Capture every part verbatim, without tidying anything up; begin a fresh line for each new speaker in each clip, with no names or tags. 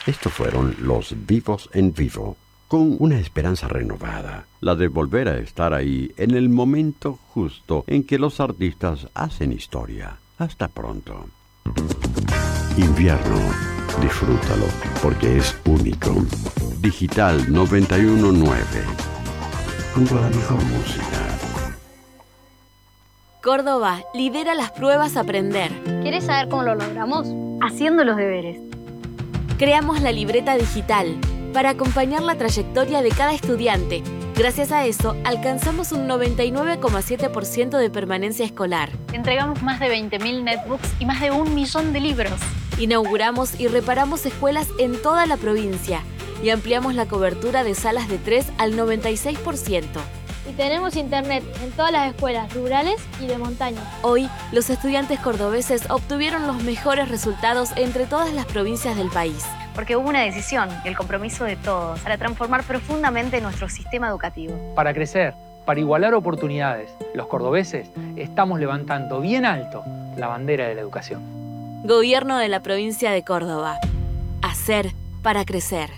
Estos fueron los Vivos en Vivo, con una esperanza renovada, la de volver a estar ahí en el momento justo en que los artistas hacen historia. Hasta pronto. Invierno, disfrútalo, porque es único. Digital noventa y uno punto nueve, junto a la mejor música.
Córdoba lidera las pruebas Aprender.
¿Quieres saber cómo lo logramos? Haciendo los deberes.
Creamos la libreta digital para acompañar la trayectoria de cada estudiante. Gracias a eso, alcanzamos un noventa y nueve coma siete por ciento de permanencia escolar.
Entregamos más de veinte mil netbooks y más de un millón de libros.
Inauguramos y reparamos escuelas en toda la provincia y ampliamos la cobertura de salas de tres al noventa y seis por ciento.
Y tenemos internet en todas las escuelas rurales y de montaña.
Hoy, los estudiantes cordobeses obtuvieron los mejores resultados entre todas las provincias del país.
Porque hubo una decisión y el compromiso de todos para transformar profundamente nuestro sistema educativo.
Para crecer, para igualar oportunidades, los cordobeses estamos levantando bien alto la bandera de la educación.
Gobierno de la provincia de Córdoba. Hacer para crecer.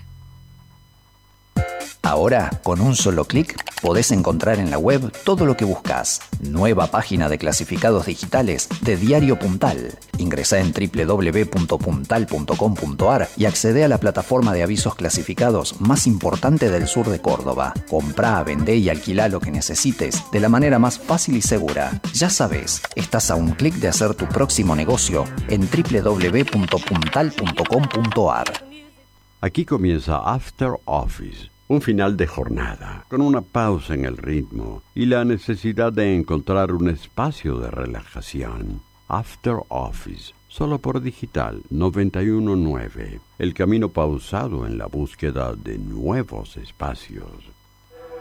Ahora, con un solo clic, podés encontrar en la web todo lo que buscas. Nueva página de clasificados digitales de Diario Puntal. Ingresá en doble u doble u doble u punto puntal punto com punto a r y accede a la plataforma de avisos clasificados más importante del sur de Córdoba. Comprá, vendé y alquilá lo que necesites de la manera más fácil y segura. Ya sabés, estás a un clic de hacer tu próximo negocio en doble u doble u doble u punto puntal punto com punto a r.
Aquí comienza After Office. Un final de jornada, con una pausa en el ritmo y la necesidad de encontrar un espacio de relajación. After Office, solo por Digital noventa y uno punto nueve. El camino pausado en la búsqueda de nuevos espacios.